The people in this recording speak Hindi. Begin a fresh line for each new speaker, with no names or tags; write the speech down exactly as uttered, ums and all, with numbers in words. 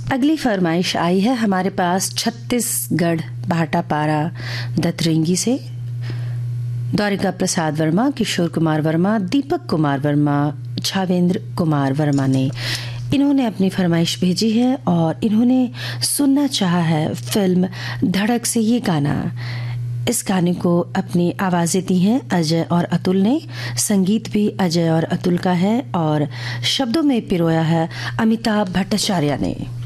अगली फरमाइश आई है हमारे पास छत्तीसगढ़ भाटापारा दतरेंगी से। द्वारिका प्रसाद वर्मा, किशोर कुमार वर्मा, दीपक कुमार वर्मा, छावेंद्र कुमार वर्मा ने इन्होंने अपनी फरमाइश भेजी है और इन्होंने सुनना चाहा है फिल्म धड़क से ये गाना। इस गाने को अपनी आवाज़ें दी हैं अजय और अतुल ने, संगीत भी अजय और अतुल का है और शब्दों में पिरोया है अमिताभ भट्टाचार्य ने।